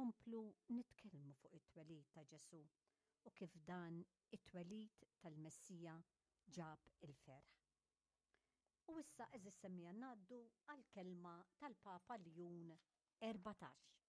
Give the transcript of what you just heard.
inkomplu nitkellmu fuq it-twelid ta' Ġesu u kif dan it-twelid tal-Messija ġab il-ferħ. U issa eżis semmija ngħaddu għall-kelma tal-Papa Ljun 14.